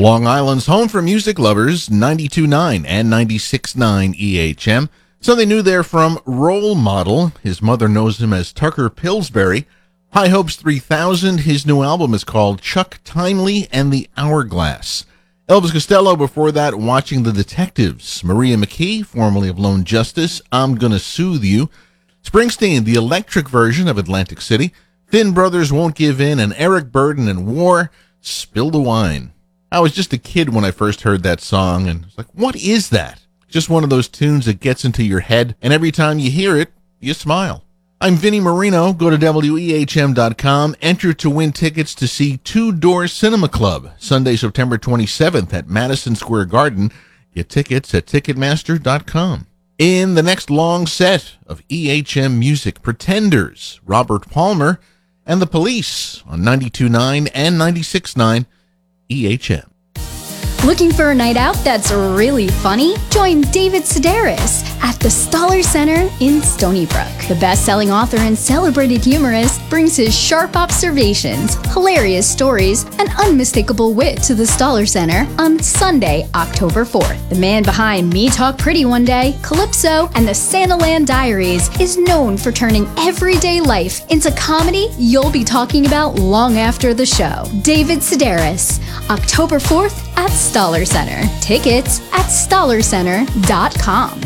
Long Island's home for music lovers, 92.9 and 96.9 EHM. Something new there from Role Model. His mother knows him as Tucker Pillsbury. High Hopes 3000. His new album is called Chuck Timely and the Hourglass. Elvis Costello before that, Watching the Detectives. Maria McKee, formerly of Lone Justice, I'm Gonna Soothe You. Springsteen, the electric version of Atlantic City. Finn Brothers, Won't Give In, and Eric Burden and War, Spill the Wine. I was just a kid when I first heard that song, and I was like, what is that? Just one of those tunes that gets into your head, and every time you hear it, you smile. I'm Vinnie Marino. Go to WEHM.com. Enter to win tickets to see Two Door Cinema Club, Sunday, September 27th at Madison Square Garden. Get tickets at Ticketmaster.com. In the next long set of EHM music, Pretenders, Robert Palmer, and The Police on 92.9 and 96.9 EHM. Looking for a night out that's really funny? Join David Sedaris at the Stoller Center in Stony Brook. The best-selling author and celebrated humorist brings his sharp observations, hilarious stories, and unmistakable wit to the Stoller Center on Sunday, October 4th. The man behind Me Talk Pretty One Day, Calypso, and the Santaland Diaries is known for turning everyday life into comedy you'll be talking about long after the show. David Sedaris, October 4th at Stoller Center. Tickets at StollerCenter.com.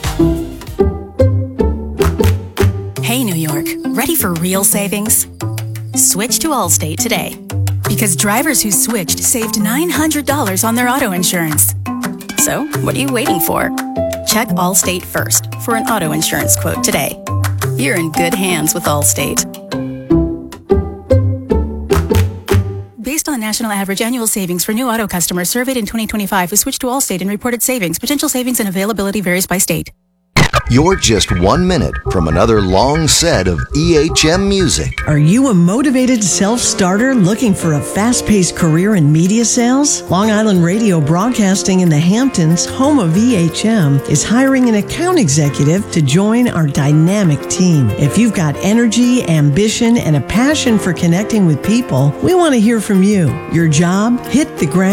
Hey, New York, ready for real savings? Switch to Allstate today. Because drivers who switched saved $900 on their auto insurance. So, what are you waiting for? Check Allstate first for an auto insurance quote today. You're in good hands with Allstate. Based on national average annual savings for new auto customers surveyed in 2025 who switched to Allstate and reported savings, potential savings and availability varies by state. You're just 1 minute from another long set of EHM music. Are you a motivated self-starter looking for a fast-paced career in media sales? Long Island Radio Broadcasting in the Hamptons, home of EHM, is hiring an account executive to join our dynamic team. If you've got energy, ambition, and a passion for connecting with people, we want to hear from you. Your job? Hit the ground